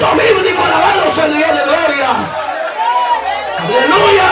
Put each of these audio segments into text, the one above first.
texto bíblico, alabado sea el Dios de gloria. Aleluya.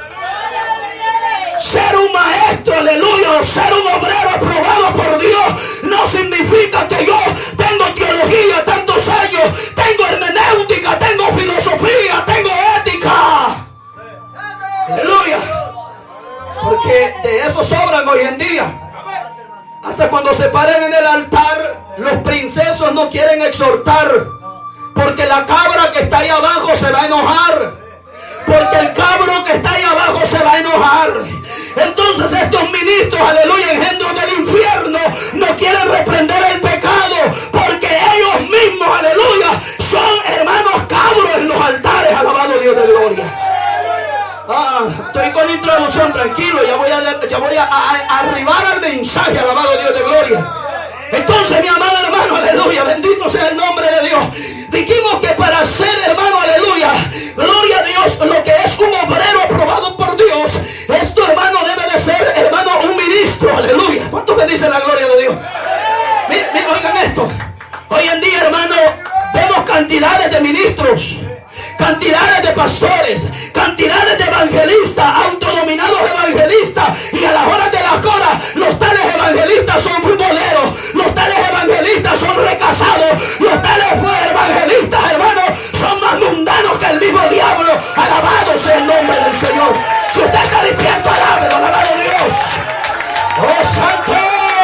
Ser un maestro, aleluya, ser un obrero aprobado por Dios no significa que yo tengo teología tantos años, tengo hermenéutica, tengo filosofía, tengo ética. Aleluya. Porque de eso sobran hoy en día. Hasta cuando se paren en el altar, los princesos no quieren exhortar, porque la cabra que está ahí abajo se va a enojar. Porque el cabro que está ahí abajo se va a enojar. Entonces estos ministros, aleluya, engendros del infierno, no quieren reprender el pecado, porque ellos mismos, aleluya, son hermanos cabros en los altares, alabado Dios de gloria. Estoy con introducción, tranquilo, ya voy a arribar al mensaje, alabado Dios de gloria. Entonces, mi amado hermano, aleluya, bendito sea el nombre de Dios. Dijimos que para ser hermano, aleluya, gloria a Dios, lo que es un obrero aprobado por Dios, esto, hermano, debe de ser, hermano, un ministro, aleluya. ¿Cuántos me dicen la gloria de Dios? Miren, oigan esto. Hoy en día, hermano, vemos cantidades de ministros, cantidades de pastores, cantidades de evangelistas, autodominados evangelistas, y a las horas de las horas los tales evangelistas son futboleros, los tales evangelistas son recasados, los tales evangelistas, hermanos, son más mundanos que el mismo diablo. Alabado sea el nombre del Señor. Si usted está despierto, alábelo, alabado Dios. ¡Oh, santo!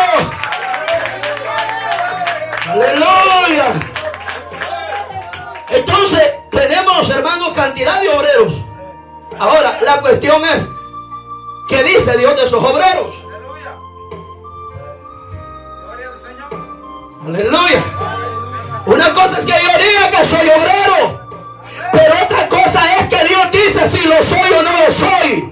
¡Aleluya! Entonces tenemos, hermanos, cantidad de obreros. Ahora la cuestión es, ¿qué dice Dios de esos obreros? Aleluya. Una cosa es que yo diga que soy obrero, pero otra cosa es que Dios dice si lo soy o no lo soy.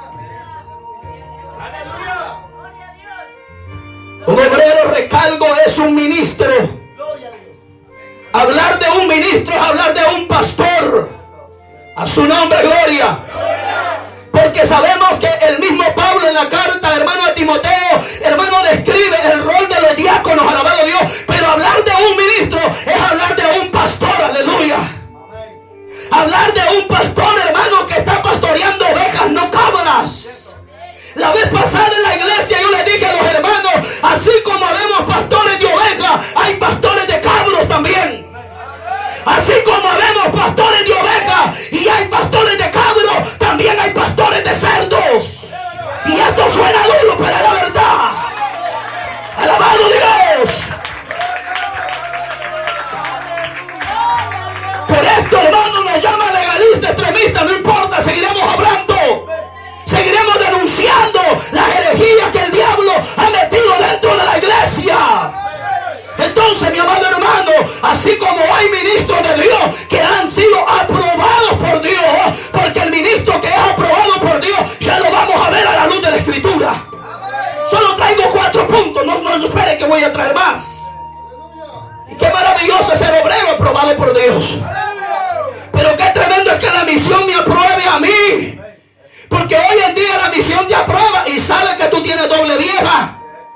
Un obrero, recalco, es un ministro. Hablar de un ministro es hablar de un pastor. A su nombre, gloria. Porque sabemos que el mismo Pablo en la carta, hermano, a Timoteo, hermano, describe el rol de los diáconos, alabado Dios. Pero hablar de un ministro es hablar de un pastor, aleluya. Hablar de un pastor, hermano, que está pastoreando ovejas, no cabras. La vez pasada en la iglesia yo le dije a los hermanos, así como vemos pastores de ovejas, hay pastores de cabros también. Así como vemos pastores de ovejas y hay pastores de cabros, también hay pastores de cerdos. Y esto suena duro, pero es la verdad. Alabado Dios. Por esto, hermano, nos llama legalista, extremista, no importa, seguiremos hablando. Seguiremos denunciando las herejías que el diablo ha metido dentro de la iglesia. Entonces, mi amado hermano, así como hay ministros de Dios que han sido aprobados por Dios, porque el ministro que es aprobado por Dios ya lo vamos a ver a la luz de la Escritura. Solo traigo 4 puntos, no esperen que voy a traer más. Y qué maravilloso es ser obrero aprobado por Dios. Pero qué tremendo es que la misión me apruebe a mí. Porque hoy en día la misión te aprueba y sabe que tú tienes doble vieja.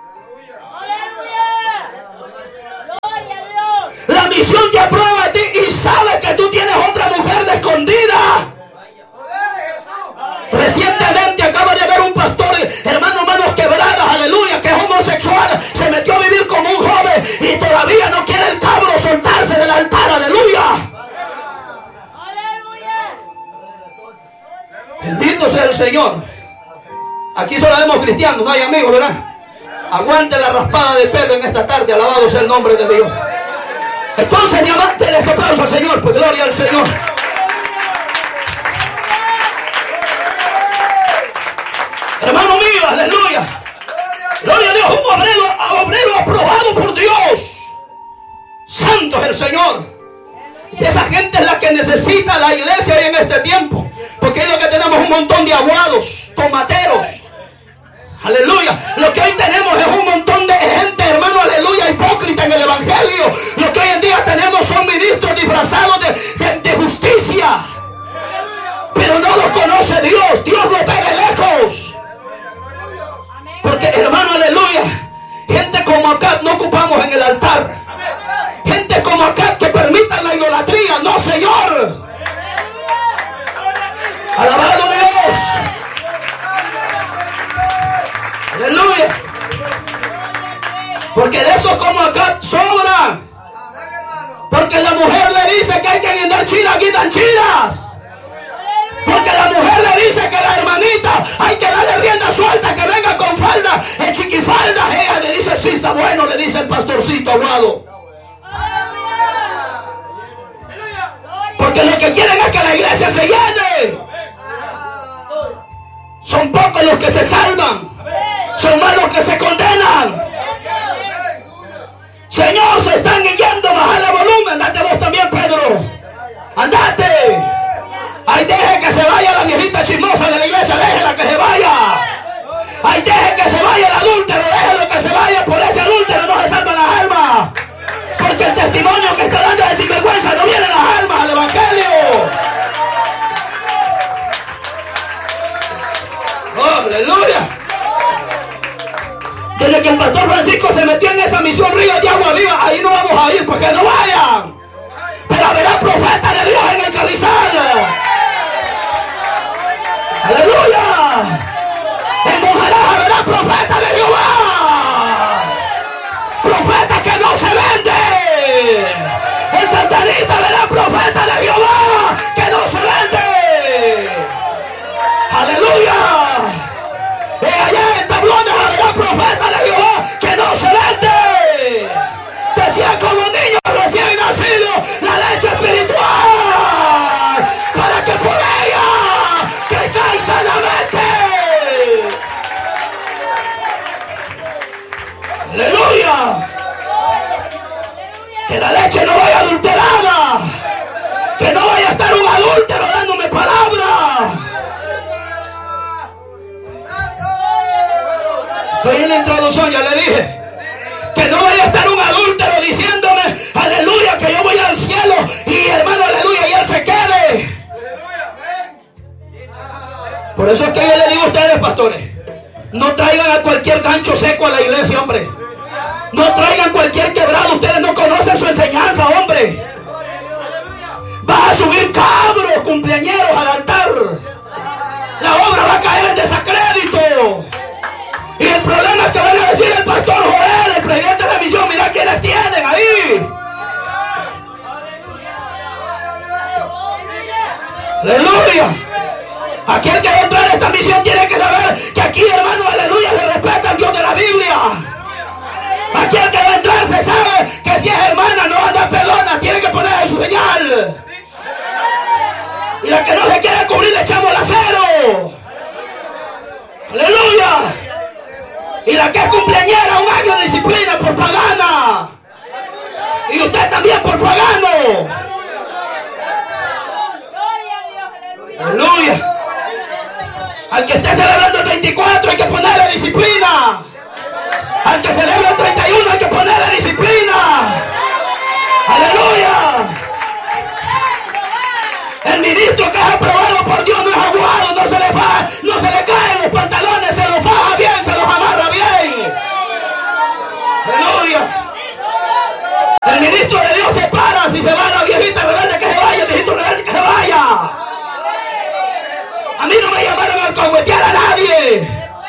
La misión te aprueba a ti y sabe que tú tienes otra mujer de escondida. Recientemente acaba de ver un pastor, hermano, manos quebradas, aleluya, que es homosexual, se metió a vivir como un joven y todavía no quiere el cabro soltarse del altar, aleluya. Bendito sea el Señor. Aquí solo vemos cristianos, no hay amigos, ¿verdad? Aguante la raspada de pelo en esta tarde, alabado sea el nombre de Dios. Entonces, mi amante, les aplauso al Señor, pues gloria al Señor. Hermano mío, aleluya. Gloria a Dios, un obrero aprobado por Dios. Santo es el Señor. De esa gente es la que necesita la iglesia hoy en este tiempo. Porque es lo que tenemos, un montón de aguados, tomateros. Aleluya. Lo que hoy tenemos es un montón de gente, hermano, aleluya, hipócrita en el evangelio. Lo que hoy en día tenemos son ministros disfrazados de justicia. Pero no los conoce Dios. Dios los ve de lejos. Porque, hermano, aleluya, gente como acá no ocupamos en el altar. Gente como acá que permitan la idolatría, no Porque de eso como acá sobran. Porque la mujer le dice que hay que guindar chinas, guindan chinas. Porque la mujer le dice que la hermanita hay que darle rienda suelta, que venga con falda, en chiquifalda. Ella le dice, sí, está bueno, le dice el pastorcito aguado. Porque lo que quieren es que la iglesia se llene. Son pocos los que se salvan. Son más los que se condenan. Señor, se están yendo, baja el volumen. Andate vos también, Pedro. Andate. Ahí deje que se vaya la viejita chismosa de la iglesia, déjela que se vaya. Ahí deje que se vaya el adúltero, déjelo que se vaya. Por ese adúltero no se salvan las almas. Porque el testimonio que está dando de sinvergüenza no viene las almas al evangelio. ¡Oh, aleluya! Desde que el pastor Francisco se metió en esa misión Río de Agua Viva, ahí no vamos a ir, porque no vayan. Pero habrá profeta de Dios en el Carrizal. ¡Aleluya! En Monjarás habrá profeta de Jehová. Profeta que no se vende. En Santa Anita habrá profeta de Jehová que no se vende. ¡Aleluya! Allá en Tablones habrá profeta de Jehová que no se vende. Decía como niño recién nacido la leche espiritual para que por ella crezcáis sanamente. ¡Aleluya! Que la leche no vaya adulterada, que no vaya a estar un adúltero dándome palabra. Estoy en la introducción, ya le dije. Que no vaya a estar un adúltero diciéndome, aleluya, que yo voy al cielo y hermano, aleluya, y él se quede. Por eso es que yo le digo a ustedes, pastores, no traigan a cualquier gancho seco a la iglesia, hombre. No traigan cualquier quebrado, ustedes no conocen su enseñanza, hombre. Va a subir cabros, cumpleañeros al altar. La obra va a caer en desacrédito. Y el problema es que van a decir el pastor Joel, el presidente de la misión, mira quiénes tienen ahí. Aleluya. Aquel que va a entrar en esta misión tiene que saber que aquí, hermano, aleluya, se respeta al Dios de la Biblia. Aquel que va a entrar se sabe que si es hermana no anda pelona, tiene que poner su señal. Y la que no se quiere cubrir le echamos el acero. Aleluya. Y la que es cumpleañera, un año de disciplina por pagana. Y usted también por pagano. Aleluya. Al que esté celebrando el 24 hay que ponerle disciplina. Al que celebra el 31 hay que ponerle disciplina. Aleluya. El ministro que es aprobado por Dios no es aguado, no se le caen los pantalones, se los faja bien, se los amarra bien. Aleluya. El ministro de Dios se para, si se va la viejita rebelde que se vaya, el viejito rebelde que se vaya. A mí no me llamaron a alcahuetear a nadie.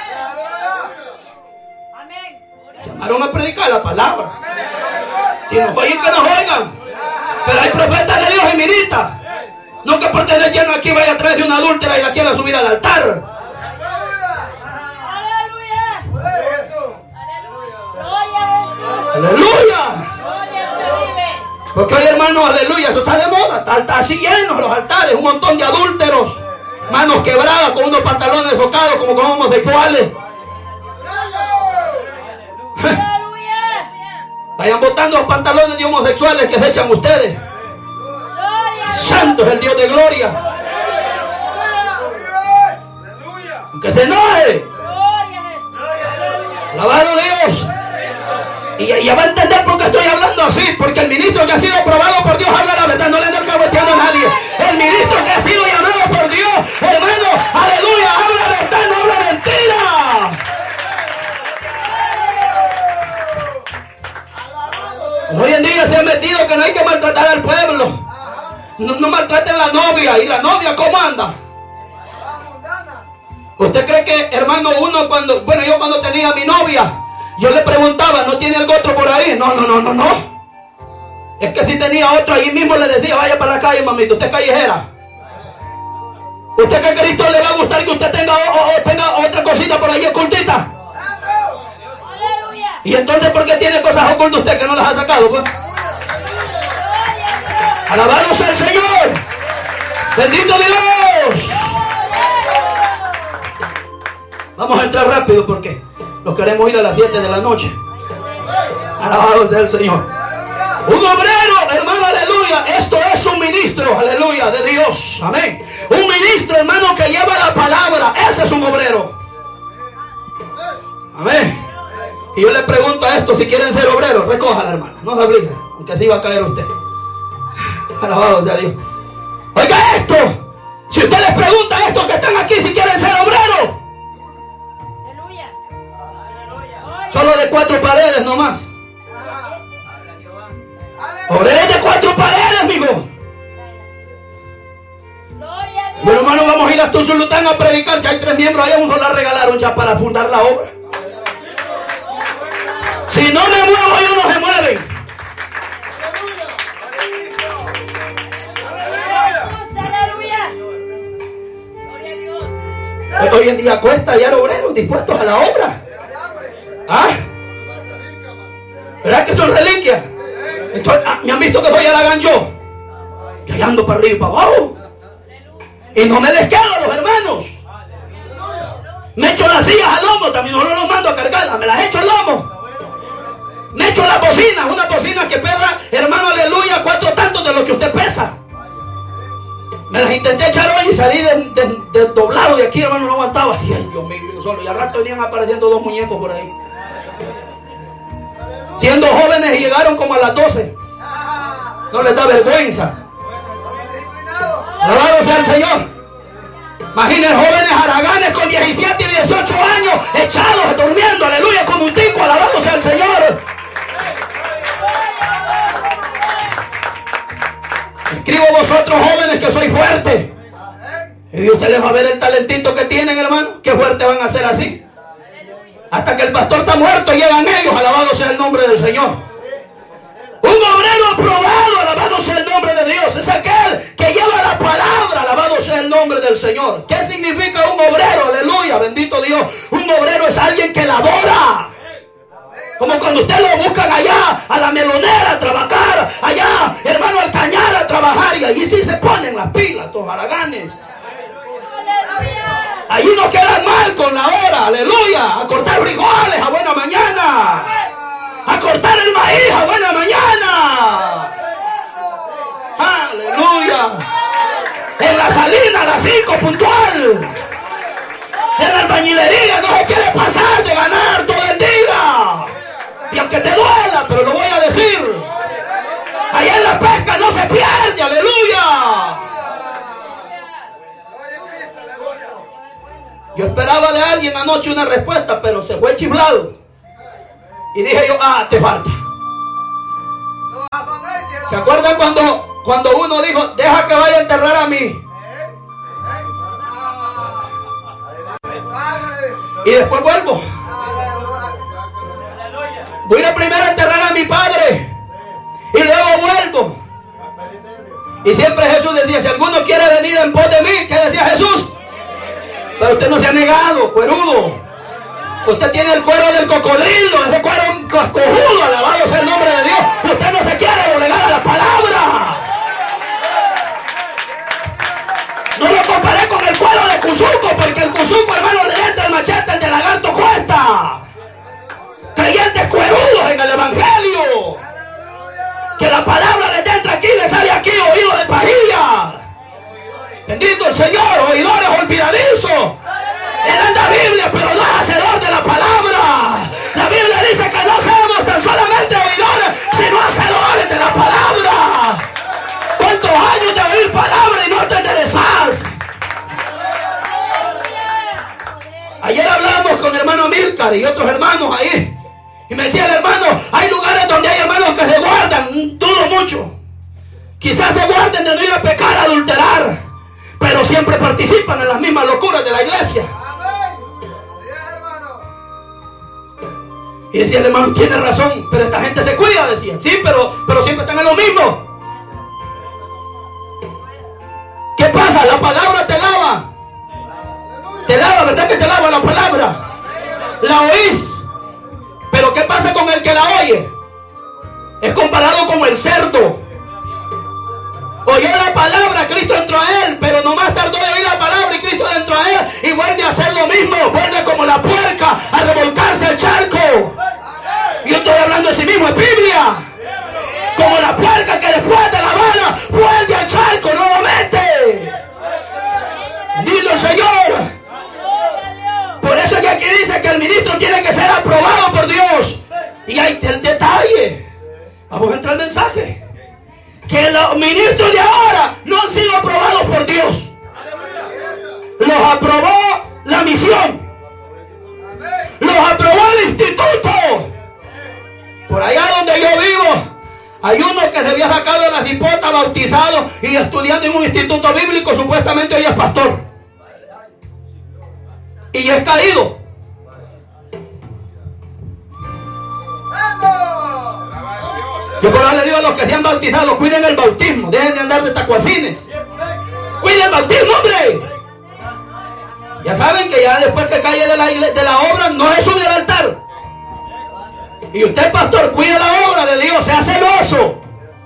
Llamaron a predicar la palabra. Si nos oyen, que nos oigan. Pero hay profetas de Dios y ministras. No que por tener lleno aquí vaya a través de una adúltera y la quiera subir al altar. Aleluya. Porque hoy, hermano, aleluya, esto está de moda. Está así llenos los altares, un montón de adúlteros, manos quebradas con unos pantalones socados como con homosexuales. Vayan botando los pantalones de homosexuales que se echan ustedes. Santo es el Dios de gloria. Aunque se enoje. Alabado Dios. Y ya va a entender por qué estoy hablando así. Porque el ministro que ha sido aprobado por Dios habla la verdad, no le anda alcahueteando a nadie. El ministro que ha sido llamado por Dios, hermano, aleluya, habla verdad, no habla mentira. Hoy en día se ha metido que no hay que maltratar al pueblo. No maltraten a la novia. ¿Y la novia cómo anda? ¿Usted cree que, hermano, yo cuando tenía a mi novia, Yo le preguntaba, ¿no tiene algo otro por ahí? No. Es que si tenía otro, ahí mismo le decía, vaya para la calle, mamita, usted es callejera. ¿Usted que a Cristo le va a gustar que usted tenga otra cosita por ahí ocultita? Y entonces, ¿por qué tiene cosas ocultas usted que no las ha sacado? Pues? Alabado sea el Señor. Bendito Dios. Vamos a entrar rápido porque nos queremos ir a las 7 de la noche. Alabado sea el Señor. Un obrero, hermano, aleluya. Esto es un ministro, aleluya, de Dios. Amén. Un ministro, hermano, que lleva la palabra. Ese es un obrero. Amén. Y yo le pregunto a esto, si quieren ser obreros, recójala, hermana. No se obliguen, aunque así va a caer usted. Alabado sea Dios. Oiga esto. Si usted les pregunta a estos que están aquí si quieren ser obreros. Aleluya. Solo de 4 paredes nomás. Obreros de 4 paredes, amigo. Bueno, hermano, vamos a ir a Tuzulután a predicar. Ya hay 3 miembros allá, uno la regalaron ya para fundar la obra. Si no me muevo, ellos no se mueven. Hoy en día cuesta hallar obreros dispuestos a la obra. ¿Ah? ¿Verdad que son reliquias? Entonces, me han visto que soy Aragán yo. Y allá ando para arriba y para abajo. Y no me les quedo a los hermanos. Me echo las sillas al lomo. También no los mando a cargarlas. Me las echo al lomo. Me echo las bocinas. Una bocina que pesa, hermano, aleluya, 4 tantos de lo que usted pesa. Me las intenté echar hoy y salí de doblado de aquí, hermano, no aguantaba. Y ay, Dios mío, solo. Y al rato venían apareciendo 2 muñecos por ahí. Siendo jóvenes y llegaron como a las 12. No les da vergüenza. Alabado sea el Señor. Imaginen jóvenes haraganes con 17 y 18 años echados, durmiendo, aleluya, como un tico. Alabado sea el Señor. Escribo vosotros jóvenes que sois fuertes. Y ustedes van a ver el talentito que tienen, hermano. Qué fuertes van a ser así. Hasta que el pastor está muerto llegan ellos. Alabado sea el nombre del Señor. Un obrero aprobado. Alabado sea el nombre de Dios. Es aquel que lleva la palabra. Alabado sea el nombre del Señor. ¿Qué significa un obrero? Aleluya, bendito Dios. Un obrero es alguien que labora. Como cuando usted lo buscan allá a la melonera a trabajar, allá, hermano, al cañar a trabajar, y allí sí se ponen las pilas, los haraganes. Allí no quedan mal con la hora, aleluya, a cortar frijoles a buena mañana, a cortar el maíz a buena mañana, aleluya. En la salina a las 5 puntual. En la albañilería no se quiere pasar de ganar todo el día. Y aunque te duela, pero lo voy a decir. Allá en la pesca no se pierde, aleluya. Yo esperaba de alguien anoche una respuesta, pero se fue chiflado. Y dije yo, te falta. ¿Se acuerdan cuando uno dijo, deja que vaya a enterrar a mí? Y después vuelvo. Voy a primero a enterrar a mi padre y luego vuelvo. Y siempre Jesús decía, si alguno quiere venir en pos de mí, ¿qué decía Jesús? Pero usted no se ha negado, cuerudo. Usted tiene el cuero del cocodrilo, ese cuero cojudo, alabado sea el nombre de Dios. Usted no se quiere doblegar a la palabra. No lo comparé con el cuero de Cuzuco, porque el Cuzuco, hermano, le entra el machete, el de lagarto cuesta. Creyentes cuerudos en el evangelio, que la palabra le entra aquí, le sale aquí, oído de pajilla. Bendito el Señor, oidores olvidadizos. Él anda Biblia, pero no es hacedor de la palabra. La Biblia dice que no seamos tan solamente oidores, sino hacedores de la palabra. ¿Cuántos años de oír palabra y no te enderezas? Ayer hablamos con el hermano Milcar y otros hermanos ahí. Y me decía el hermano, hay lugares donde hay hermanos que se guardan, dudo mucho. Quizás se guarden de no ir a pecar, a adulterar, pero siempre participan en las mismas locuras de la iglesia. Y decía el hermano, tiene razón, pero esta gente se cuida, decía. Sí, pero siempre están en lo mismo. ¿Qué pasa? La palabra te lava. Te lava, ¿verdad que te lava la palabra? La oís. Pero ¿qué pasa con el que la oye? Es comparado con el cerdo. Oyó la palabra, Cristo entró a él, pero no más tardó en oír la palabra y Cristo entró a él y vuelve a hacer lo mismo, vuelve como la puerca a revolcarse al charco. Yo estoy hablando de sí mismo, es Biblia. Como la puerca que después de la bala vuelve al charco nuevamente. Dile al Señor. Por eso es que aquí dice que el ministro tiene que ser aprobado por Dios. Y hay el detalle. Vamos a entrar al mensaje. Que los ministros de ahora no han sido aprobados por Dios. Los aprobó la misión. Los aprobó el instituto. Por allá donde yo vivo, hay uno que se había sacado de las hipotas, bautizado y estudiando en un instituto bíblico. Supuestamente hoy es pastor. Y es caído. Yo por ahora le digo a los que se han bautizado, cuiden el bautismo, dejen de andar de tacuacines. Cuiden el bautismo, hombre. Ya saben que ya después que cae de la obra, no se sube al altar. Y usted, pastor, cuide la obra de Dios, sea celoso.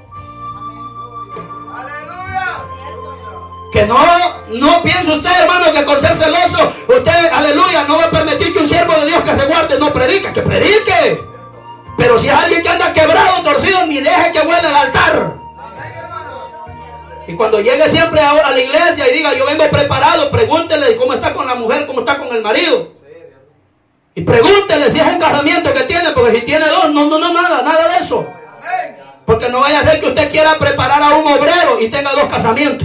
Que no piense usted, hermano, que con ser celoso, usted, aleluya, no va a permitir que un siervo de Dios que se guarde no predica, que predique. Pero si es alguien que anda quebrado, torcido, ni deje que vuele al altar. Y cuando llegue siempre a la iglesia y diga, yo vengo preparado, pregúntele cómo está con la mujer, cómo está con el marido. Y pregúntele si es un casamiento que tiene, porque si tiene dos, nada de eso. Porque no vaya a ser que usted quiera preparar a un obrero y tenga dos casamientos.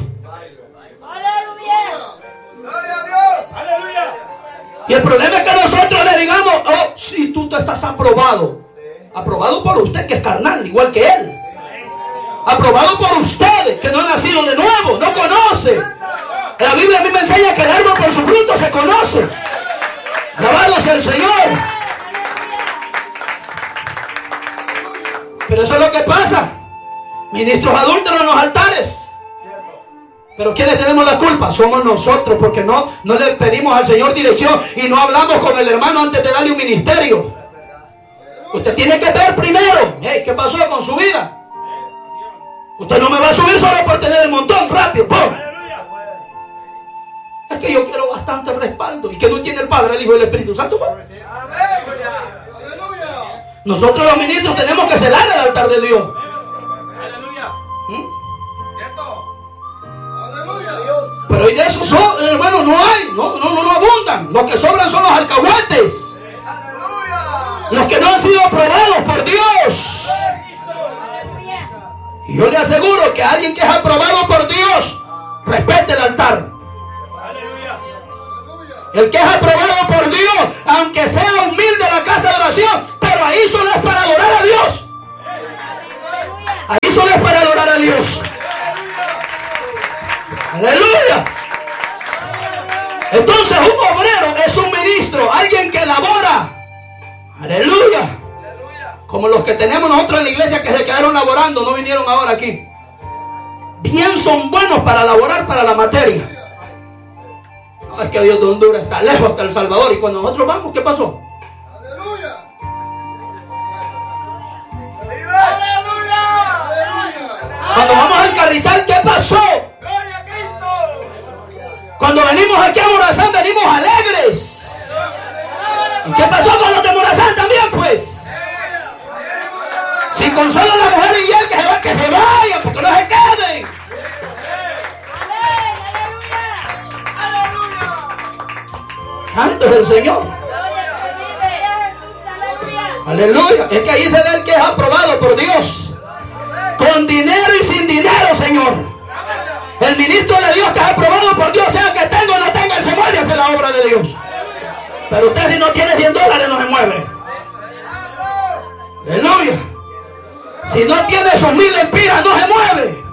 Y el problema es que nosotros le digamos, oh, si tú te estás aprobado. Aprobado por usted que es carnal, igual que él. Aprobado por ustedes que no han nacido de nuevo, no conoce. La Biblia a mí me enseña que el árbol por su fruto se conoce. Alabado sea el Señor. Pero eso es lo que pasa. Ministros adúlteros en los altares. Pero ¿quiénes tenemos la culpa? Somos nosotros, porque no le pedimos al Señor dirección y no hablamos con el hermano antes de darle un ministerio. Usted tiene que ver primero, hey, ¿qué pasó con su vida? Usted no me va a subir solo por tener el montón, rápido, ¡pum! Es que yo quiero bastante respaldo. ¿Y que no tiene el Padre, el Hijo y el Espíritu Santo? Nosotros los ministros tenemos que celar el altar de Dios. Pero hoy de eso, hermano, no hay, no abundan. Los que sobran son los alcahuetes. Los que no han sido aprobados por Dios. Y yo le aseguro que alguien que es aprobado por Dios, respete el altar. El que es aprobado por Dios, aunque sea humilde en la casa de oración, pero ahí solo es para adorar a Dios. Ahí solo es para adorar a Dios. Aleluya. Entonces un obrero es un ministro, alguien que labora. Aleluya. Como los que tenemos nosotros en la iglesia que se quedaron laborando, no vinieron ahora aquí. Bien son buenos para laborar para la materia. No, es que Dios de Honduras está lejos hasta El Salvador. Y cuando nosotros vamos, ¿qué pasó? Aleluya. Cuando vamos al Carrizal, ¿qué pasó? Gloria a Cristo. Cuando venimos aquí a Morazán, venimos alegres. ¿Y qué pasó con los de Morazán también, pues? Si con solo la mujer y él que se vayan, porque no se queden. Santo es el Señor. Aleluya. Es que ahí se ve el que es aprobado por Dios. Con dinero y sin dinero, Señor. El ministro de Dios que es aprobado por Dios, sea que tenga o no tenga, él se mueve a hacer la obra de Dios. Pero usted si no tiene $100 no se mueve. Aleluya. Si no tiene esos 1000 lempiras no se mueve.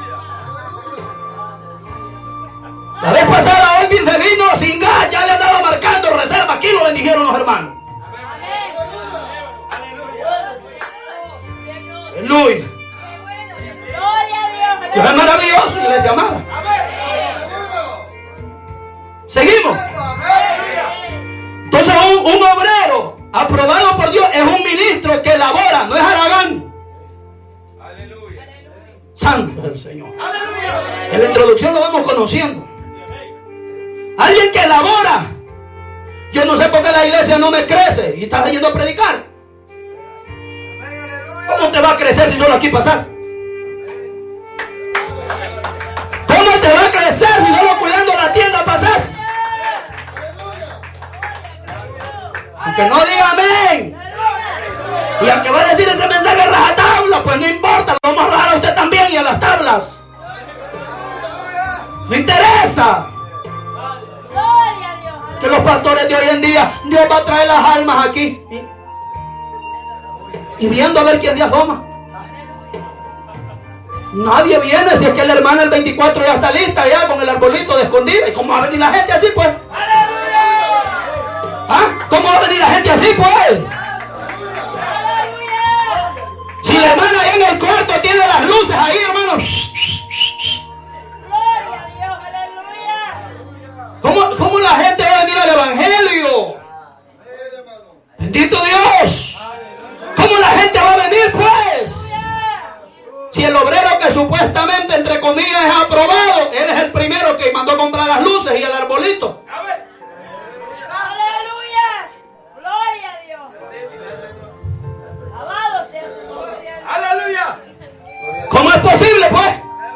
La vez pasada Olvin se vino sin gas, ya le andaba marcando reserva. Aquí lo bendijeron los hermanos. Dios es maravilloso, iglesia amada. Seguimos. Entonces un obrero aprobado por Dios es un ministro que labora, no es Aragán. Aleluya. Santo es el Señor. En la introducción lo vamos conociendo. Alguien que labora. Yo no sé por qué la iglesia no me crece y estás yendo a predicar. ¿Cómo te va a crecer si solo aquí pasas? ¿Cómo te va a crecer si solo cuidando la tienda pasas? Aunque no diga amén. Y aunque va a decir ese mensaje rajatabla, pues no importa, lo vamos a rajar a usted también y a las tablas. No interesa. Que los pastores de hoy en día, Dios va a traer las almas aquí. Y viendo a ver quién día toma. Nadie viene si es que la hermana el 24 ya está lista ya con el arbolito de escondida. ¿Y cómo va a venir la gente así pues? ¿Ah? ¿Cómo va a venir la gente así pues? Si la hermana ahí en el cuarto tiene las luces ahí, hermanos. ¿Cómo la gente va a venir al evangelio? Bendito Dios. ¿Cómo la gente va a venir pues? Si el obrero que supuestamente entre comillas es aprobado, él es el primero que mandó a comprar las luces y el arbolito. Aleluya. Gloria a Dios. Alabado sea su nombre. Aleluya. ¿Cómo es posible pues?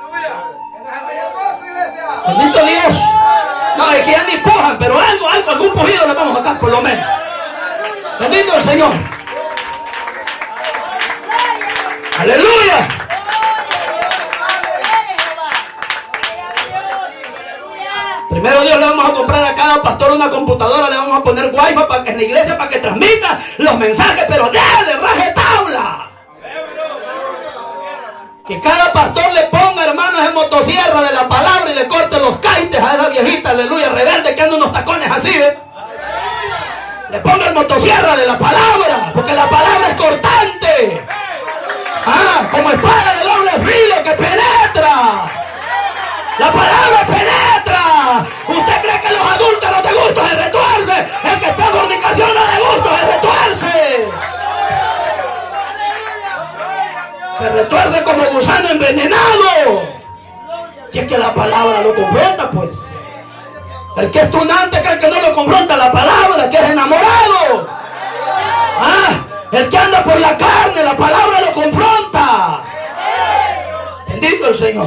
Bendito Dios. No, es que ya ni pujan, pero algún pujido le vamos a dar por lo menos. Bendito el Señor. Aleluya. Primero Dios le vamos a comprar a cada pastor una computadora, le vamos a poner wifi en la iglesia para que transmita los mensajes, pero dale, raje tabla. Que cada pastor le ponga, hermanos, en motosierra de la palabra y le corte los caites a esa viejita, aleluya, rebelde que anda unos tacones así, ¿ves? Le ponga el motosierra de la palabra, porque la palabra es cortante. Como espada de doble filo que penetra. La palabra penetra. ¿Usted cree que los adultos no te gustan el retuerce? El que está en fornicación no le gusta el retuerce. Se retuerce como gusano envenenado. Si es que la palabra lo confronta, pues. El que es tunante cree que no lo confronta la palabra, que es enamorado. El que anda por la carne, la palabra lo confronta. Bendito el Señor.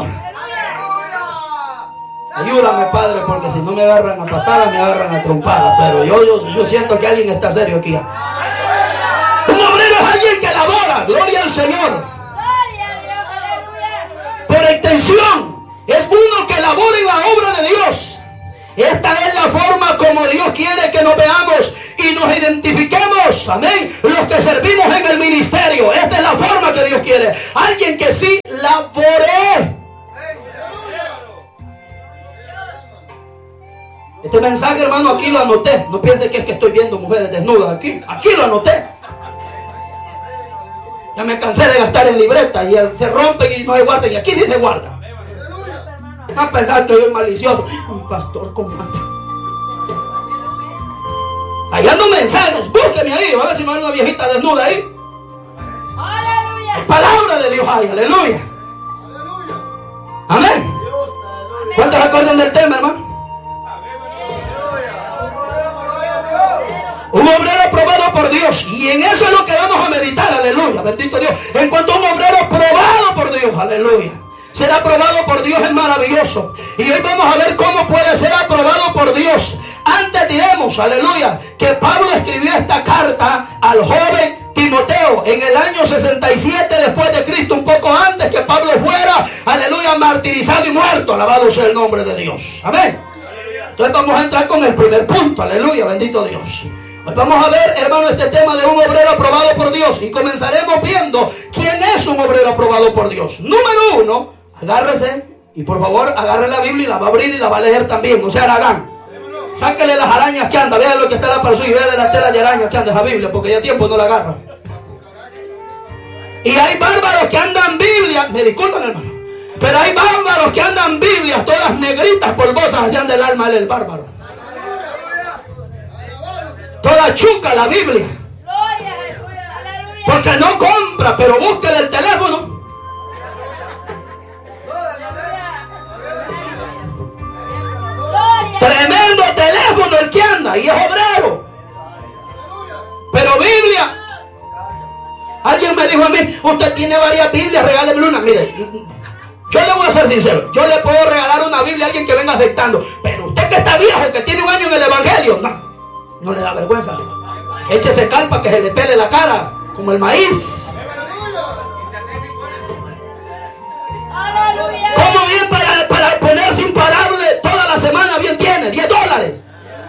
Ayúdame, Padre, porque si no me agarran a patadas, me agarran a trompadas. Pero yo siento que alguien está serio aquí. Un obrero es alguien que labora. Gloria al Señor. Por extensión, es uno que labora en la obra de Dios. Esta es la forma como Dios quiere que nos veamos y nos identifiquemos, amén, los que servimos en el ministerio. Esta es la forma que Dios quiere. Alguien que sí labore. Este mensaje, hermano, aquí lo anoté. No piense que es que estoy viendo mujeres desnudas aquí lo anoté. Ya me cansé de gastar en libreta y se rompen y no se guardan, y aquí sí se guarda. A pensar que yo soy malicioso. Un pastor, ¿cómo anda? Hallando mensajes, búsqueme ahí, a ver si me da una viejita desnuda ahí. Aleluya. Palabra de Dios hay, aleluya. Amén. ¿Cuántos se acuerdan del tema, hermano? Un obrero aprobado por Dios. Y en eso es lo que vamos a meditar, aleluya. Bendito Dios. En cuanto a un obrero aprobado por Dios, aleluya. Ser aprobado por Dios es maravilloso. Y hoy vamos a ver cómo puede ser aprobado por Dios. Antes diremos, aleluya, que Pablo escribió esta carta al joven Timoteo en el año 67 después de Cristo, un poco antes que Pablo fuera, aleluya, martirizado y muerto. Alabado sea el nombre de Dios. Amén. Entonces vamos a entrar con el primer punto, aleluya, bendito Dios. Hoy vamos a ver, hermano, este tema de un obrero aprobado por Dios. Y comenzaremos viendo quién es un obrero aprobado por Dios. Número uno, agárrese y por favor agarre la Biblia y la va a abrir y la va a leer también. No sea Aragán. Sáquele las arañas que anda, vea lo que está la persona y vea las telas de arañas que anda esa Biblia, porque ya tiempo no la agarra. Y hay bárbaros que andan Biblia, me disculpan, hermano, Pero hay bárbaros que andan Biblias, todas negritas, polvosas, hacían del alma del bárbaro. Toda chuca la Biblia. Gloria a Jesús. Aleluya. Porque no compra, pero búsquele el teléfono. Gloria. Tremendo teléfono el que anda y es obrero. Pero Biblia. Alguien me dijo a mí, usted tiene varias Biblias, regáleme una. Mire, yo le voy a ser sincero, yo le puedo regalar una Biblia a alguien que venga aceptando, pero usted que está viejo, que tiene un año en el Evangelio, no le da vergüenza. Échese calpa que se le pele la cara, como el maíz. Aleluya. ¿Cómo bien para ponerse imparable toda la semana? Bien tiene, $10. Aleluya.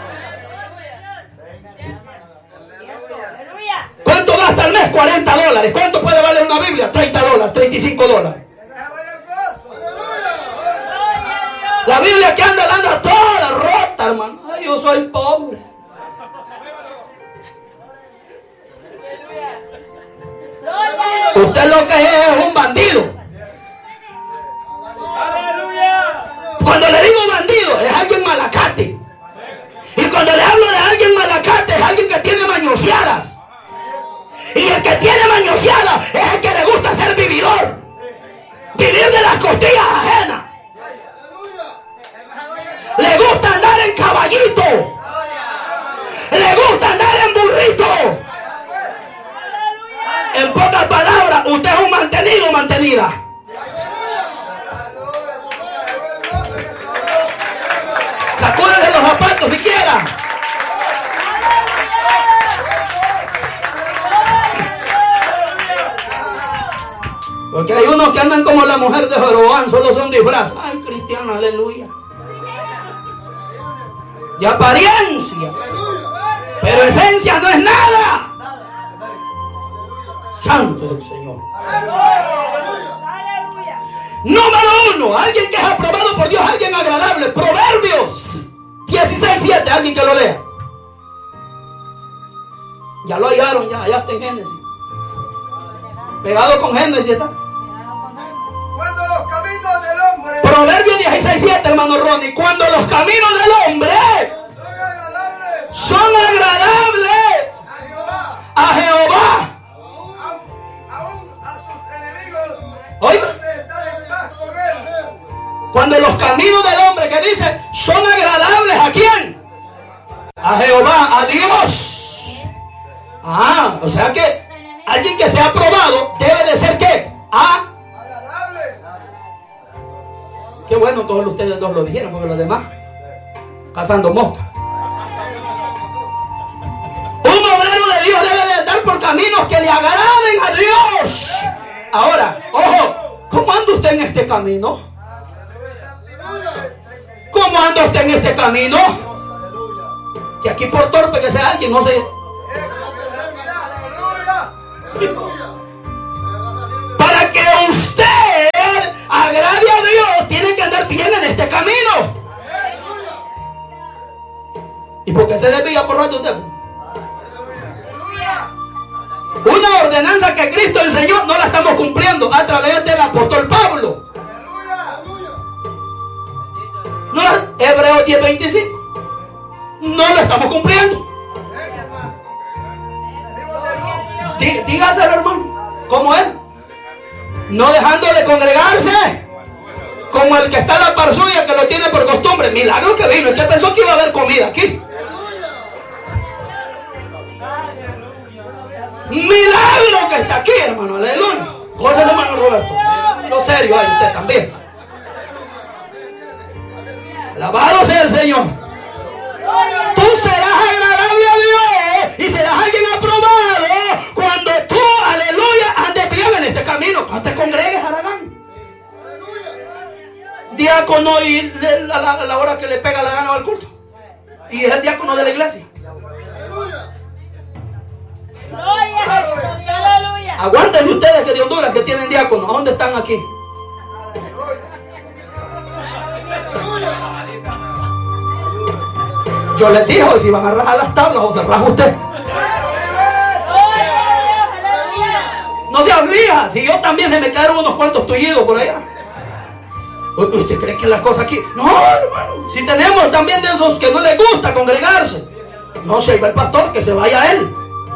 ¿Cuánto gasta al mes? $40. ¿Cuánto puede valer una Biblia? $30, $35. Gloria a Dios. La Biblia que anda toda rota, hermano. Ay, yo soy pobre. Gloria a Dios. Usted lo que es un bandido. Cuando le digo bandido, es alguien malacate. Y cuando le hablo de alguien malacate, es alguien que tiene mañoseadas. Y el que tiene mañoseadas es el que le gusta ser vividor. Vivir de las costillas ajenas. Le gusta andar en caballito. Le gusta andar en burrito. En pocas palabras, usted es un mantenido o mantenida. Sacúdese los zapatos siquiera. Porque hay unos que andan como la mujer de Jeroboam, solo son disfraz. Ay, cristiano, aleluya. De apariencia. Pero esencia no es nada. Santo es el Señor. Aleluya. Número 1, alguien que es aprobado por Dios, alguien agradable. Proverbios 16:7, alguien que lo lea. Ya lo hallaron, ya está en Génesis. Pegado con Génesis está. Cuando los caminos del hombre Proverbios 16:7, hermano Ronnie. Cuando los caminos del hombre son agradables a Jehová, a Jehová. aún a sus enemigos, Oiga. hace estar en paz con él. Cuando los caminos del hombre, que dice, son agradables ¿a quién? A Jehová, a Dios. O sea que alguien que sea aprobado debe de ser ¿qué? Agradable. Qué bueno, todos ustedes dos lo dijeron, porque los demás cazando moscas. Un obrero de Dios debe de andar por caminos que le agraden a Dios. Ahora, ojo, ¿cómo anda usted en este camino? ¿Cómo anda usted en este camino? Que aquí por torpe que sea alguien, no sé. Para que usted agrade a Dios, tiene que andar bien en este camino. ¿Y por qué se desvía por rato usted? Una ordenanza que Cristo enseñó no la estamos cumpliendo a través del apóstol Pablo. No, Hebreos 10:25. No lo estamos cumpliendo. Dígaselo, hermano. ¿Cómo es? No dejando de congregarse, como el que está en la par suya, que lo tiene por costumbre. Milagro que vino. ¿Usted pensó que iba a haber comida aquí? Milagro que está aquí, hermano. Aleluya. Cosas de hermano Roberto. Lo serio, hay usted también. Alabado sea el Señor. Tú serás agradable a Dios y serás alguien aprobado cuando tú, aleluya, andes bien en este camino. No te congregues, Aragán. Diácono y a la hora que le pega la gana al culto. Y es el diácono de la iglesia. Gloria a Jesús. Aleluya. Aguanten ustedes que de Honduras que tienen diácono. ¿A dónde están aquí? Yo les dije, si van a rajar las tablas o se raja usted. Gloria a Dios. Aleluya. No se aflija, si yo también se me cayeron unos cuantos tullidos por allá. ¿Usted cree que la cosa aquí? No, hermano. Si tenemos también de esos que no les gusta congregarse. No, si ahí va el pastor, que se vaya él.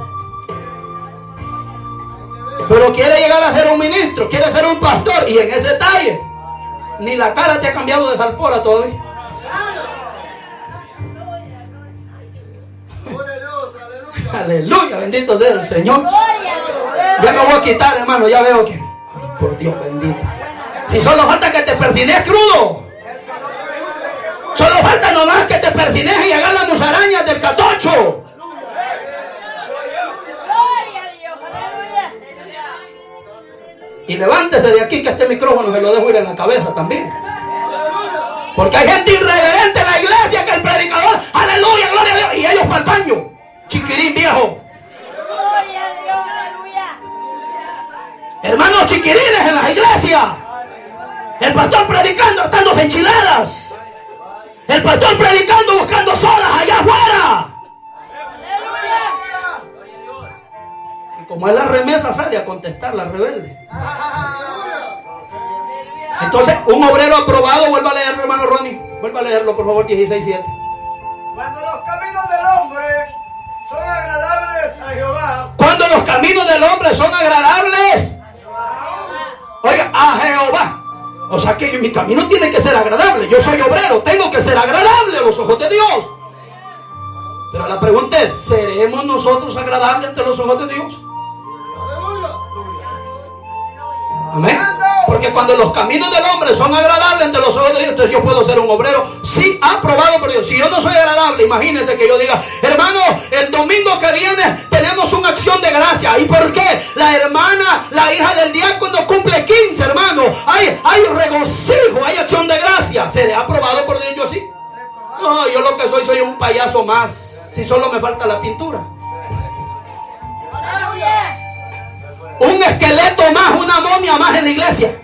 Pero quiere llegar a ser un ministro, quiere ser un pastor, y en ese talle ni la cara te ha cambiado de salpora todavía. Aleluya, bendito sea el Señor. Ya me voy a quitar, hermano, ya veo que, por Dios bendito. Si solo falta que te persines crudo. Solo falta nomás que te persines y hagas las musarañas del catocho. Y levántese de aquí, que este micrófono se lo dejo ir en la cabeza también. Porque hay gente irreverente en la iglesia, que el predicador, aleluya, gloria a Dios, y ellos para el baño. Chiquirín viejo. Gloria a Dios, aleluya. Hermanos chiquirines en las iglesias. El pastor predicando hartándose enchiladas. El pastor predicando buscando sodas allá afuera. Y como es la remesa, sale a contestar la rebelde. Entonces, un obrero aprobado, vuelva a leerlo, hermano Ronnie. Vuelva a leerlo, por favor, 16:7. Cuando los caminos del hombre son agradables a Jehová. Cuando los caminos del hombre son agradables, oiga, a Jehová. O sea que mi camino tiene que ser agradable. Yo soy obrero, tengo que ser agradable a los ojos de Dios. Pero la pregunta es, ¿seremos nosotros agradables ante los ojos de Dios? Amén. Porque cuando los caminos del hombre son agradables ante los ojos de Dios, entonces yo puedo ser un obrero, sí, aprobado por Dios. Si yo no soy agradable, imagínense que yo diga, hermano, el domingo que viene tenemos una acción de gracia. ¿Y por qué? La hermana, la hija del diácono cumple 15, hermano. Hay regocijo, hay acción de gracia. ¿Seré aprobado por Dios yo sí? No, yo lo que soy un payaso más. Si solo me falta la pintura. Un esqueleto más, una momia más en la iglesia.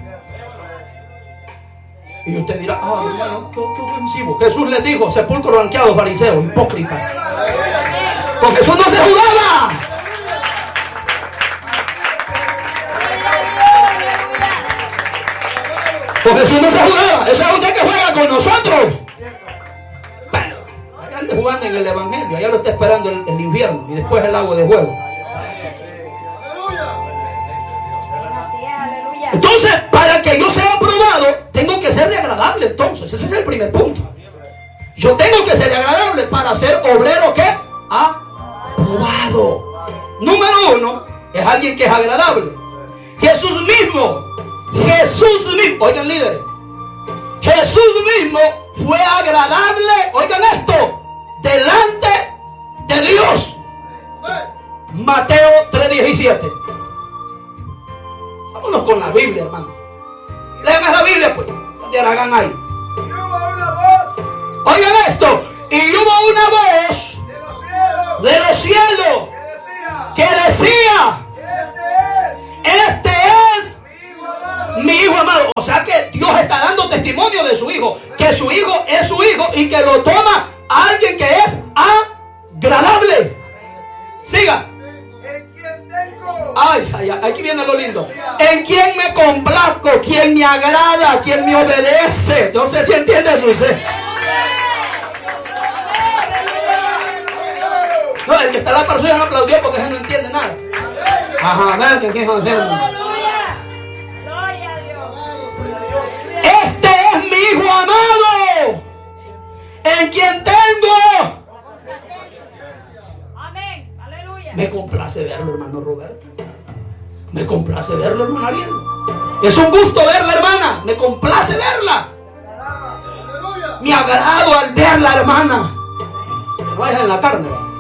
Y usted dirá, hermano, qué ofensivo. Jesús les dijo, sepulcro blanqueado, fariseos, hipócritas. Con Jesús no se jugaba. Con Jesús no se jugaba. Eso es usted que juega con nosotros. Pero, allá ande jugando en el evangelio. Allá lo está esperando el infierno. Y después el lago de fuego. Entonces, para que yo sea aprobado, tengo que serle agradable. Entonces, ese es el primer punto. Yo tengo que serle agradable para ser obrero, ¿qué? Aprobado. Número 1, es alguien que es agradable. Jesús mismo, oigan líderes, Jesús mismo fue agradable, oigan esto, delante de Dios. Mateo 3:17. Vámonos con la Biblia, hermano. Léeme la Biblia, pues. De Aragán ahí. Y hubo una voz. Oigan esto. Y hubo una voz de los cielos que decía: Este es mi hijo amado. O sea que Dios está dando testimonio de su hijo. Que su hijo es su hijo y que lo toma alguien que es agradable. Siga. Ay, aquí viene lo lindo. En quien me complazco, quien me agrada, quien me obedece. No sé si entiende eso usted. No, el que está a la persona no aplaudió porque él no entiende nada. Ajá, vean que quién hacer. Este es mi hijo amado, en quien tengo. Me complace verlo, hermano Roberto. Me complace verlo, hermano Ariel. Es un gusto verla, hermana. Me complace verla. Me agrado al verla, hermana. No es en la carne, ¿verdad?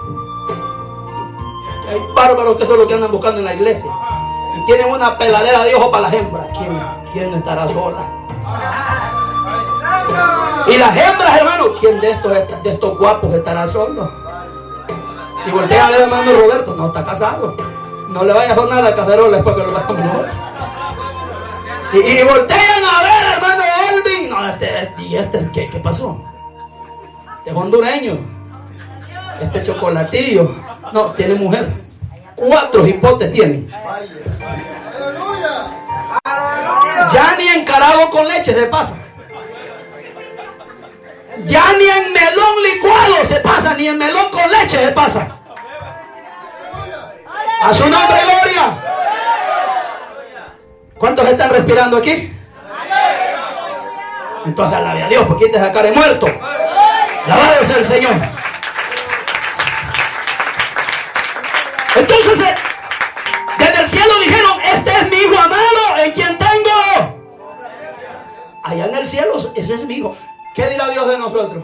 Hay bárbaros que eso es lo que andan buscando en la iglesia. Y tienen una peladera de ojos para las hembras. ¿Quién estará sola? Y las hembras, hermano, ¿quién de estos guapos estará solo? Si voltea a ver, hermano Roberto, no está casado. No le vaya a sonar la cacerola después que lo veamos nosotros. Y voltean a ver, hermano Elvin. No, ¿qué pasó? Este es hondureño. Este chocolatillo. No, tiene mujer. 4 hipotes tiene. Ya ni en carago con leche se pasa. Ya ni en melón licuado se pasa, ni en melón con leche se pasa. A su nombre, gloria. ¿Cuántos están respirando aquí? Entonces alabe a Dios, porque quita esa cara de muerto. Alabado sea el Señor. Entonces, desde el cielo dijeron: este es mi hijo amado, en quien tengo. Allá en el cielo, ese es mi hijo. ¿Qué dirá Dios de nosotros?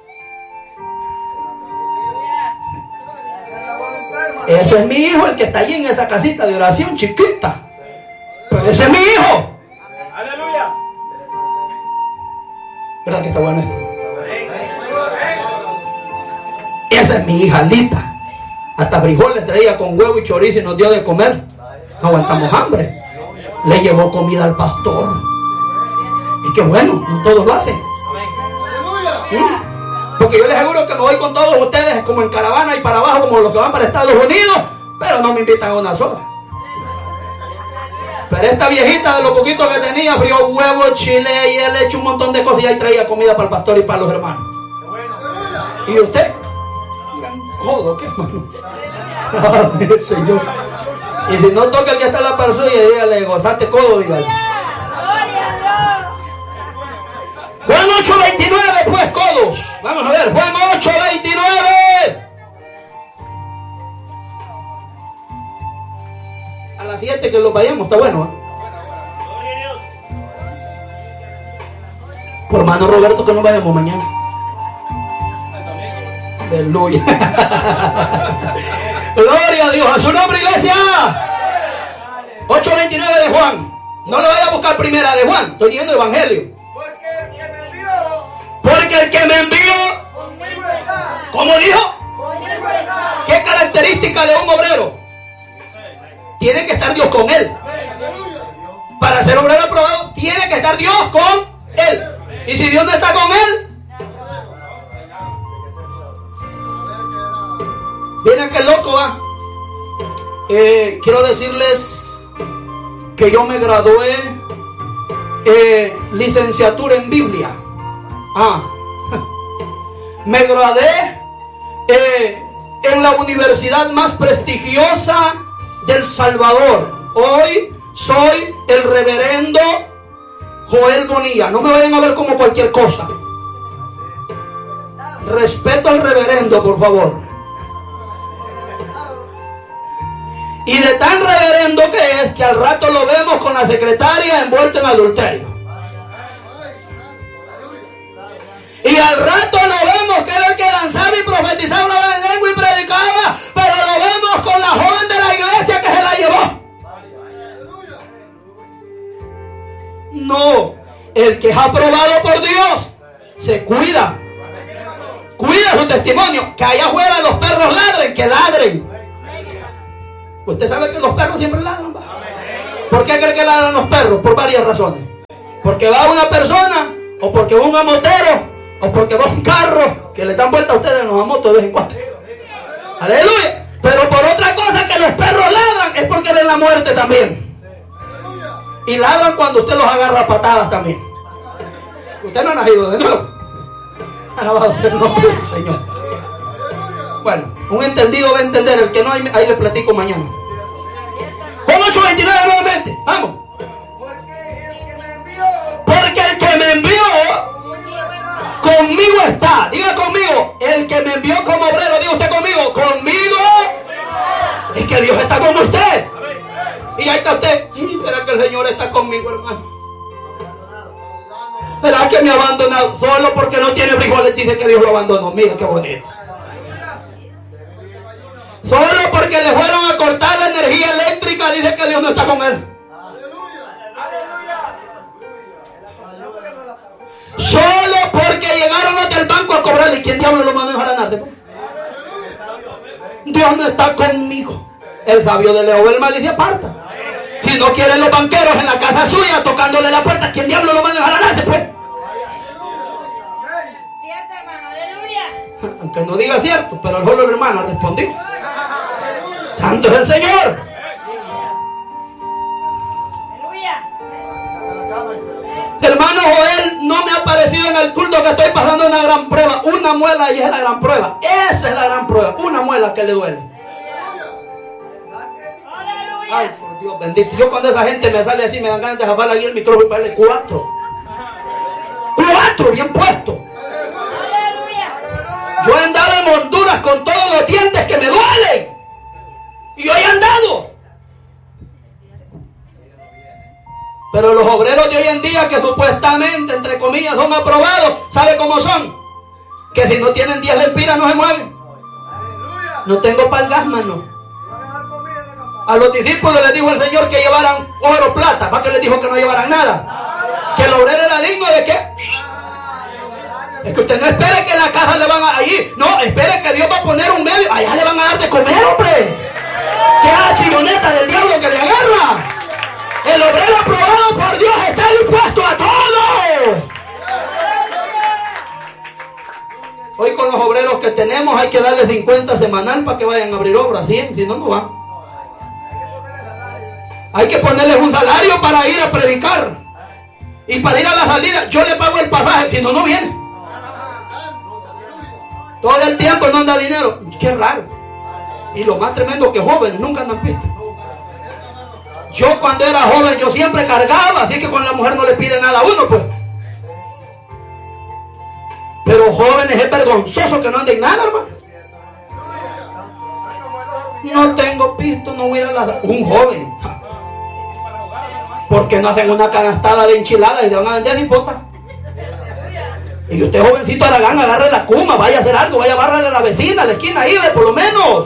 Ese es mi hijo, el que está allí en esa casita de oración chiquita. Pero ese es mi hijo. Aleluya. ¿Verdad que está bueno esto? Esa es mi hija Lita. Hasta frijoles traía con huevo y chorizo y nos dio de comer. No aguantamos hambre. Le llevó comida al pastor. Y qué bueno, no todos lo hacen. ¿Sí? Porque yo les aseguro que me voy con todos ustedes como en caravana y para abajo como los que van para Estados Unidos, pero no me invitan a una soda. Pero esta viejita, de lo poquito que tenía, frió huevo, chile y él le echó un montón de cosas y ahí traía comida para el pastor y para los hermanos. ¿Y usted? Gran codo, ¿qué hermano? Ay, Señor. Y si no toca el que está en la persona y dígale: gozaste codo, dígale. Juan 8:29, pues, codos. Vamos a ver, Juan 8:29. A las 7 que lo vayamos, está bueno, ¿eh? Por hermano Roberto, que nos vayamos mañana. Aleluya. Gloria a Dios, a su nombre, iglesia. 8:29 de Juan. No lo vaya a buscar primera de Juan, estoy diciendo evangelio. Porque el que me envió, conmigo está. ¿cómo dijo? Conmigo está. ¿Qué característica de un obrero? Tiene que estar Dios con él. Para ser obrero aprobado, tiene que estar Dios con él. Y si Dios no está con él, viene aquel loco, ¿ah? Quiero decirles que yo me gradué licenciatura en Biblia. Me gradué en la universidad más prestigiosa del Salvador. Hoy soy el reverendo Joel Bonilla. No me vayan a ver como cualquier cosa. Respeto al reverendo, por favor. Y de tan reverendo que es, que al rato lo vemos con la secretaria envuelto en adulterio. Y al rato lo vemos que era el que lanzaba y profetizaba una lengua y predicaba, pero lo vemos con la joven de la iglesia que se la llevó. No, el que es aprobado por Dios se cuida. Cuida su testimonio. Que allá afuera los perros ladren, que ladren. Usted sabe que los perros siempre ladran, ¿va? ¿Por qué cree que ladran los perros? Por varias razones. Porque va una persona, o porque va un amotero, o porque va un carro, que le dan vuelta a ustedes en los amotos de vez en cuando. Aleluya. Pero por otra cosa que los perros ladran es porque ven la muerte también. Y ladran cuando usted los agarra a patadas también. Usted no ha nacido de nuevo. Alabado sea el nombre del Señor. Bueno, un entendido va a entender. El que no, ahí le platico mañana. Juan 8:29 nuevamente. Vamos. Porque el que me envió conmigo está. Diga conmigo. El que me envió como obrero. Diga usted conmigo. Conmigo. Es que Dios está con usted. Y ahí está usted. Y verá que el Señor está conmigo, hermano. Verá que me ha abandonado. Solo porque no tiene frijoles dice que Dios lo abandonó. Mira qué bonito. Solo porque le fueron a cortar la energía eléctrica dice que Dios no está con él. Solo porque llegaron los del banco a cobrarle. ¿Quién diablo lo mandó a ganar? Dios no está conmigo. El sabio de Leobel maldice aparta. Si no quieren los banqueros en la casa suya tocándole la puerta, ¿quién diablo lo manda a ganarse, pues? Cierto, hermano, aleluya. Aunque no diga cierto, pero el solo hermano respondió. Santo es el Señor. Aleluya. Hermano Joel, no me ha aparecido en el culto que estoy pasando una gran prueba. Una muela y es la gran prueba. Esa es la gran prueba. Una muela que le duele. Ay, por Dios bendito. Yo cuando esa gente me sale así, me dan ganas de jafarle aquí el micrófono y ponerle 4. 4 bien puestos. Yo he andado en Honduras con todos los dientes que me duelen. Y hoy he andado. Pero los obreros de hoy en día que supuestamente, entre comillas, son aprobados, ¿sabe cómo son? Que si no tienen 10 lempiras no se mueven. No tengo para el gas, mano. A los discípulos les dijo el Señor que llevaran oro o plata. ¿Para qué les dijo que no llevaran nada? Que el obrero era digno de qué. Es que usted no espere que la casa le van a allí. No, espere que Dios va a poner un medio. Allá le van a dar de comer, hombre. Que es la chilloneta del diablo que le agarra. El obrero aprobado por Dios está dispuesto a todo. Hoy con los obreros que tenemos hay que darle 50 semanal para que vayan a abrir obras, 100, si no, no van. Hay que ponerles un salario para ir a predicar. Y para ir a la salida, yo le pago el pasaje, si no, no viene. Todo el tiempo no anda dinero. Qué raro. Y lo más tremendo que jóvenes nunca andan pistas. Yo cuando era joven, yo siempre cargaba, así que con la mujer no le pide nada a uno, pues. Pero jóvenes es vergonzoso que no anden nada, hermano. No tengo pisto, no voy a ir a la... Un joven. ¿Por qué no hacen una canastada de enchiladas y te van a vender hipota? Y usted, jovencito Aragán, agarre la cuma, vaya a hacer algo, vaya a barrarle a la vecina, a la esquina ahí, por lo menos.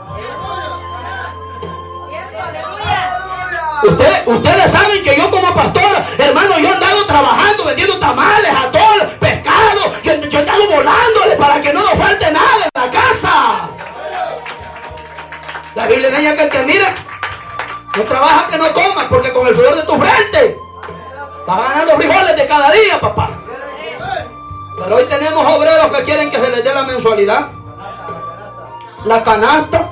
Ustedes saben que yo como pastor, hermano, yo he andado trabajando, vendiendo tamales, atol, pescado, yo he andado volándole para que no nos falte nada en la casa. La Biblia enseña que el que mira, no trabaja que no coma, porque con el sudor de tu frente vas a ganar los frijoles de cada día, papá. Pero hoy tenemos obreros que quieren que se les dé la mensualidad, la canasta.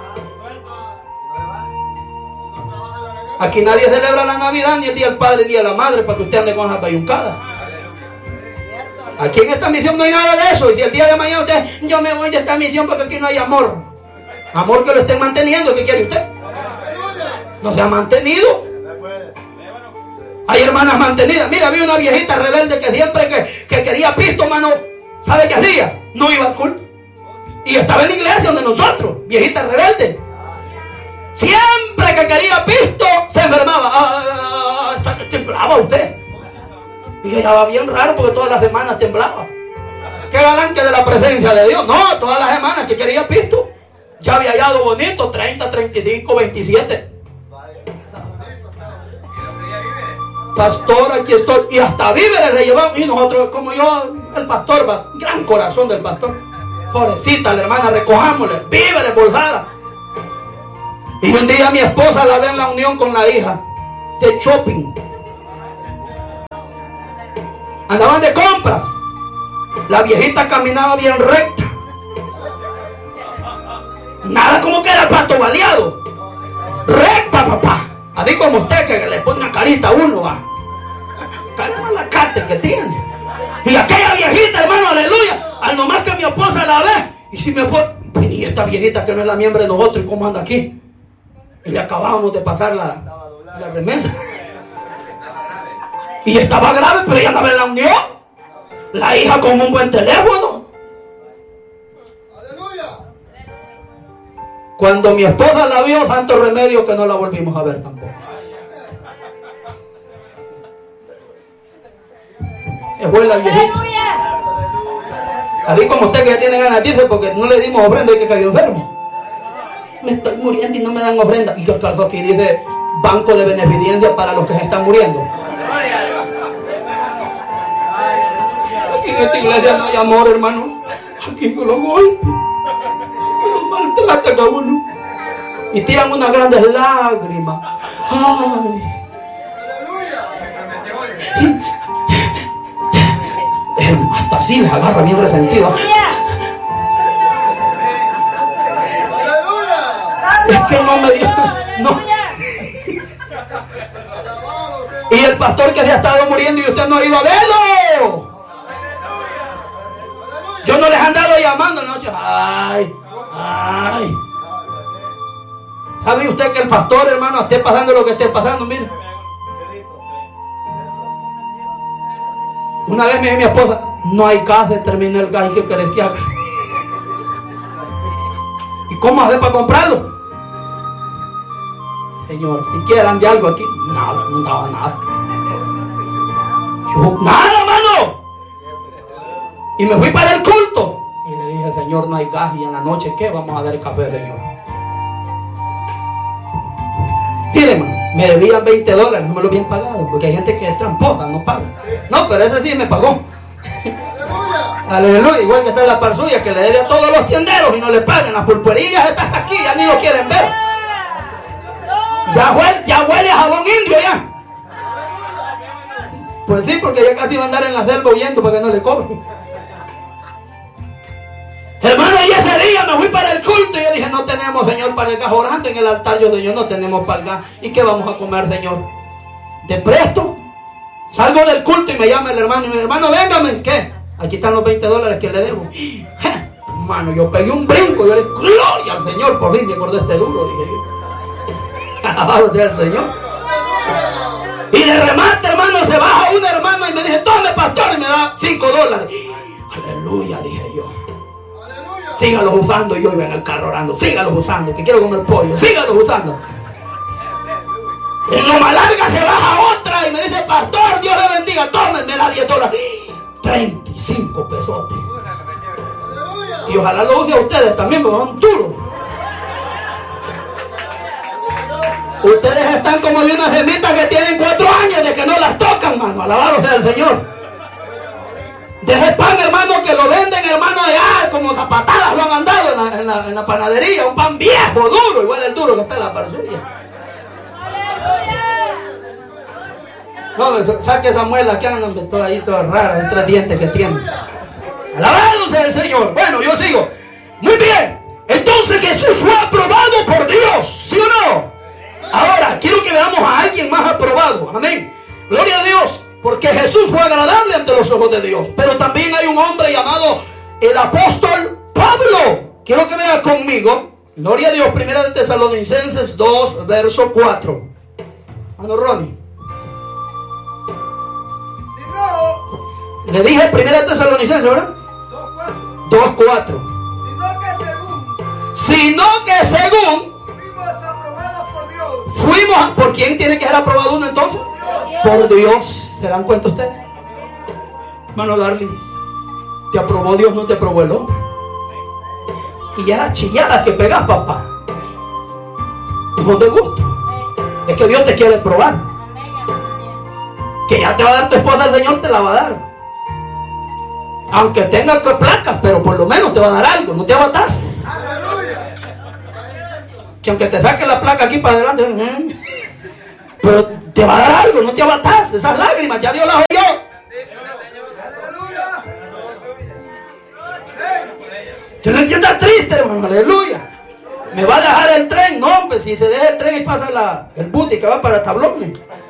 Aquí nadie celebra la Navidad, ni el Día del Padre, ni de la Madre, para que usted ande con esas bayuncadas. Aquí en esta misión no hay nada de eso. Y si el día de mañana usted, yo me voy de esta misión porque aquí no hay amor. Amor que lo estén manteniendo, ¿qué quiere usted? No se ha mantenido. Hay hermanas mantenidas. Mira, vi una viejita rebelde que siempre que quería pisto, mano, ¿sabe qué hacía? No iba al culto. Y estaba en la iglesia donde nosotros, viejita rebelde. Siempre que quería pisto, se enfermaba. Temblaba usted. Y ella va bien raro porque todas las semanas temblaba. Qué galán que de la presencia de Dios. No, todas las semanas que quería pisto, ya había hallado bonito, 30, 35, 27. Pastor, aquí estoy. Y hasta víveres le llevamos. Y nosotros, como yo, el pastor, va, gran corazón del pastor. Pobrecita la hermana, recojámosle, víveres, bolsada. Y un día mi esposa la ve en la unión con la hija de shopping. Andaban de compras. La viejita caminaba bien recta. Nada como que era el pato baleado. Recta, papá. Así como usted que le pone una carita a uno, va. Caramba la cate que tiene. Y aquella viejita, hermano, aleluya. Al nomás que mi esposa la ve. Y si mi esposa, y esta viejita que no es la miembro de nosotros, ¿y cómo anda aquí? Y le acabábamos de pasar la remesa. Y estaba grave, pero ella andaba en la unión. La hija con un buen teléfono. Cuando mi esposa la vio, santo remedio que no la volvimos a ver tampoco. Fue la viejita. Así como usted que ya tiene ganas de irse porque no le dimos ofrenda y que cayó enfermo. Me estoy muriendo y no me dan ofrenda. Y yo calzo aquí dice banco de beneficencia para los que se están muriendo. Aquí en esta iglesia no hay amor, hermano. Aquí con los golpes, los maltratan a uno y tiran unas grandes lágrimas. Ay. Hasta así les agarra bien resentido. Es que no me dio. No. Y el pastor que se ha estado muriendo y usted no ha ido a verlo. Yo no les he andado llamando anoche. Ay. ¿Sabe usted que el pastor, hermano, esté pasando lo que esté pasando? Mire. Una vez me dijo mi esposa, no hay gas, terminé el gas, ¿qué querés que haga? ¿Y cómo hacer para comprarlo? Señor, si quieran de algo aquí, nada, no daba nada. Yo, nada, hermano. Y me fui para el culto. Y le dije, Señor, no hay gas. Y en la noche, ¿qué? Vamos a dar el café, Señor. Mire, hermano, me debían $20, no me lo habían pagado. Porque hay gente que es tramposa, no paga. No, pero ese sí me pagó. Aleluya. Igual que está la par suya, que le debe a todos los tienderos y no le pagan. Las pulperillas están hasta aquí, ya ni lo quieren ver. Ya huele a jabón indio ya. Pues sí, porque ya casi va a andar en la selva huyendo para que no le cobren. Hermano, y ese día me fui para el culto y yo dije, no tenemos, Señor, para el gas. Orando en el altar yo dije, no tenemos para el gas. ¿Y qué vamos a comer, Señor? ¿Te presto? Salgo del culto y me llama el hermano y me dice, hermano, véngame. ¿Qué? Aquí están los $20 que le debo. Hermano, yo pegué un brinco. Yo le dije, gloria al Señor, por fin me acordé este duro, dije yo. Alabado sea el Señor. Y de remate, hermano, se baja una hermana y me dice, tome, pastor, y me da $5. Aleluya, dije yo. Sígalos usando. Y yo iba en el carro orando, sígalos usando, que quiero comer pollo, sígalos usando. En Loma Larga se baja otra y me dice, pastor, Dios le bendiga, tome, me da $10. 35 pesotes. Y ojalá lo use a ustedes también, porque son duros. Ustedes están como de unas gemitas que tienen 4 años de que no las tocan, hermano. Alabado sea el Señor. De ese pan, hermano, que lo venden, hermano, allá, como zapatadas lo han andado en la panadería. Un pan viejo, duro, igual el duro que está en la parcilla. No, saque esa muela que andan toda ahí, toda rara, de 3 dientes que tiene. Alabado sea el Señor. Bueno, yo sigo. Muy bien. Entonces Jesús fue aprobado por Dios, ¿sí o no? Ahora, quiero que veamos a alguien más aprobado. Amén. Gloria a Dios. Porque Jesús fue agradable ante los ojos de Dios. Pero también hay un hombre llamado el apóstol Pablo. Quiero que vea conmigo. Gloria a Dios. Primera de Tesalonicenses 2, verso 4. Hermano Ronnie. Si no, Le dije primera de Tesalonicenses, ¿verdad? 2:4. Sino que según fuimos aprobados por Dios. fuimos, ¿por quién tiene que ser aprobado uno entonces? Por Dios. ¿Se dan cuenta ustedes? Hermano Darling, ¿te aprobó Dios, no te aprobó el hombre? Y ya las chilladas que pegas, papá, no te gusta. Es que Dios te quiere probar. Que ya te va a dar tu esposa, el Señor te la va a dar. Aunque tenga placas, pero por lo menos te va a dar algo, no te abatás. Aleluya. Que aunque te saque la placa aquí para adelante, pero te va a dar algo, no te abatás. Esas lágrimas ya Dios las oyó. Aleluya. Que no sientas triste, hermano, aleluya. Me va a dejar el tren, no, hombre, si se deja el tren y pasa el booty que va para tablones.